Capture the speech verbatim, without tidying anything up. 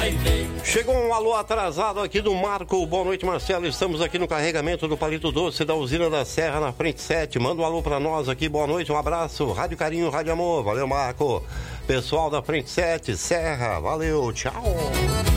Chegou um alô atrasado aqui do Marco. Boa noite, Marcelo. Estamos aqui no carregamento do palito doce da usina da Serra, na frente sete. Manda um alô pra nós aqui. Boa noite, um abraço. Rádio Carinho, Rádio Amor. Valeu, Marco. Pessoal da frente sete, Serra. Valeu, tchau.